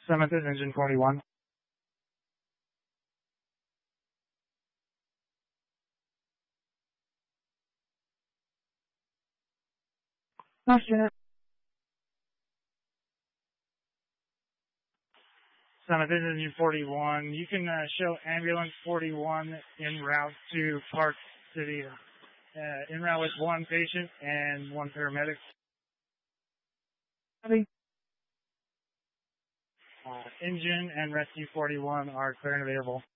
7th is engine 41. Roger. 7th is engine 41. You can show ambulance 41 en route to Park City. En route with one patient and one paramedic. Copy. Engine and rescue 41 are clear and available.